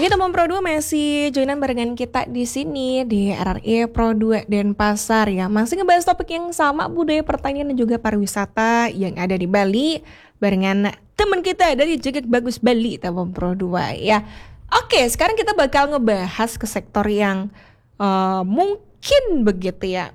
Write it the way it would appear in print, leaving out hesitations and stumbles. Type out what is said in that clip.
Oke, teman Pro 2 masih joinan barengan kita di sini di RRI Pro 2 Denpasar ya. Masih ngebahas topik yang sama, budaya pertanian dan juga pariwisata yang ada di Bali barengan teman kita dari Jegek Bagus Bali, teman Pro 2 ya. Oke, sekarang kita bakal ngebahas ke sektor yang mungkin begitu ya